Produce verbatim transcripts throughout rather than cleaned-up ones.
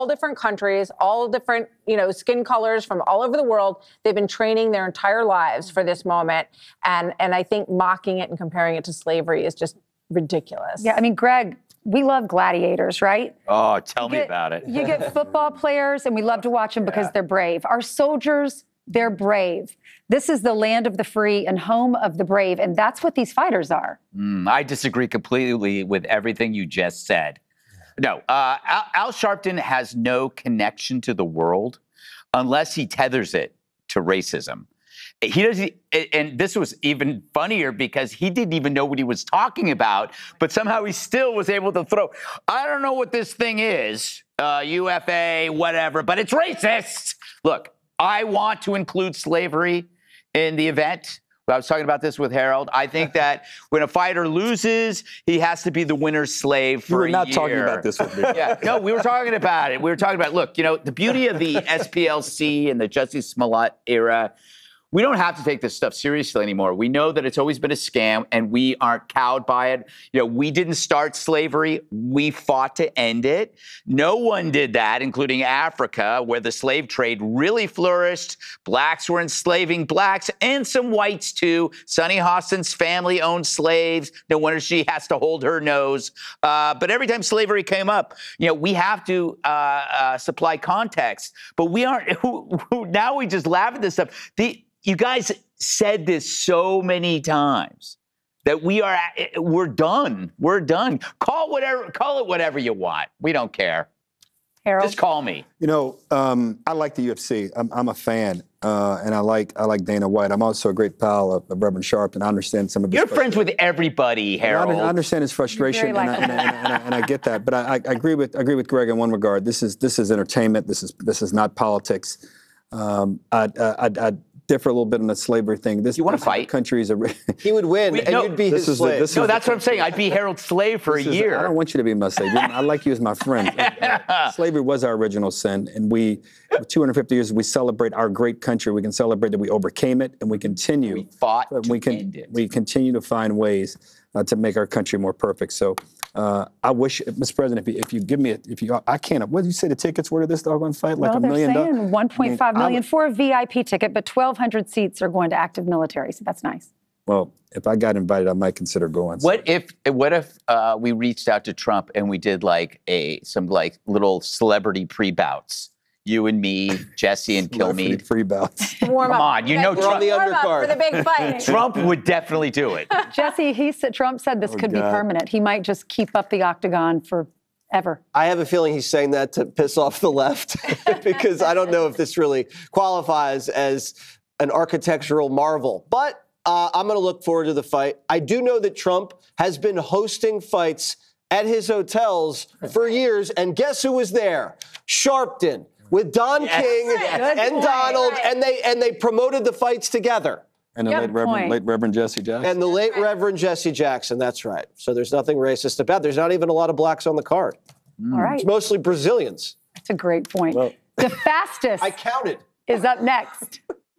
all different countries, all different, you know, skin colors from all over the world. They've been training their entire lives for this moment. And, and I think mocking it and comparing it to slavery is just ridiculous. Yeah, I mean, Greg, we love gladiators, right? Oh, tell you me get, about it. You get football players, and we love to watch them because yeah. they're brave. Our soldiers, they're brave. This is the land of the free and home of the brave, and that's what these fighters are. Mm, I disagree completely with everything you just said. No, uh, Al, Al Sharpton has no connection to the world unless he tethers it to racism. He doesn't, and this was even funnier because he didn't even know what he was talking about, but somehow he still was able to throw, I don't know what this thing is, uh, U F A, whatever, but it's racist. Look, I want to include slavery in the event. I was talking about this with Harold. I think that when a fighter loses, he has to be the winner's slave for a year. You were not talking about this with me. Yeah, no, we were talking about it. We were talking about, look, you know, the beauty of the S P L C and the Jussie Smollett era, we don't have to take this stuff seriously anymore. We know that it's always been a scam, and we aren't cowed by it. You know, we didn't start slavery. We fought to end it. No one did that, including Africa, where the slave trade really flourished. Blacks were enslaving blacks and some whites, too. Sonny Hostin's family owned slaves. No wonder she has to hold her nose. Uh, but every time slavery came up, you know, we have to uh, uh, supply context. But we aren't, who, who, now we just laugh at this stuff. The You guys said this so many times that we are, we're done. We're done. Call whatever, call it whatever you want. We don't care. Harold? Just call me. You know, um, I like the U F C. I'm, I'm a fan, uh, and I like I like Dana White. I'm also a great pal of, of Reverend Sharp, and I understand some of his You're friends with everybody, Harold. I, I understand his frustration, and I, and, I, and, I, and, I, and I get that. But I, I agree with I agree with Greg in one regard. This is this is entertainment. This is this is not politics. Um, I I I differ a little bit on the slavery thing. This you want to fight? Countries are. He would win, we, and no, you'd be his slave. The, no, is that's the, what I'm saying. I'd be Harold's slave for a is, year. I don't want you to be my slave. I like you as my friend. Slavery was our original sin, and we, for two hundred fifty years, we celebrate our great country. We can celebrate that we overcame it, and we continue. We fought to we can, end it. We continue to find ways uh, to make our country more perfect. So uh, I wish, Mister President, if you, if you give me, a, if you, I can't. What did you say the tickets were to this doggone fight? Like well, a million dollars? They're saying one point five million I mean, for a V I P ticket, but twelve hundred seats are going to active military, so that's nice. Well, if I got invited, I might consider going. What if what if uh, we reached out to Trump and we did like a some like little celebrity pre-bouts? You and me, Jesse and Kilmeade. Free bouts. Warm Come up. on, you know We're Trump. on the Warm up undercard. for the big fight. Trump would definitely do it. Jesse, he said Trump said this Oh, could God. be permanent. He might just keep up the octagon forever. I have a feeling he's saying that to piss off the left because I don't know if this really qualifies as an architectural marvel. But uh, I'm going to look forward to the fight. I do know that Trump has been hosting fights at his hotels for years, and guess who was there? Sharpton with Don Yes. King Good and point. Donald, Right. and they and they promoted the fights together. And the Yep, late Reverend, point. late Reverend Jesse Jackson. And the late Reverend Jesse Jackson, that's right. So there's nothing racist about it. There's not even a lot of blacks on the card. All right. It's mostly Brazilians. That's a great point. Well- the fastest I counted. is up next.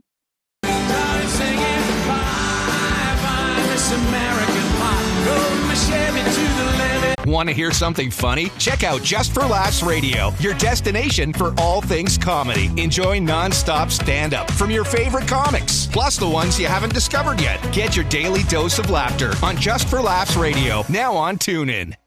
Want to hear something funny? Check out Just for Laughs Radio, your destination for all things comedy. Enjoy nonstop stand-up from your favorite comics, plus the ones you haven't discovered yet. Get your daily dose of laughter on Just for Laughs Radio, now on TuneIn.